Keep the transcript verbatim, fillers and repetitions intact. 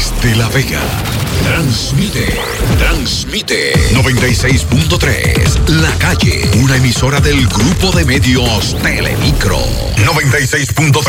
Desde La Vega, transmite, transmite noventa y seis punto tres, La Calle, una emisora del Grupo de Medios Telemicro. noventa y seis punto tres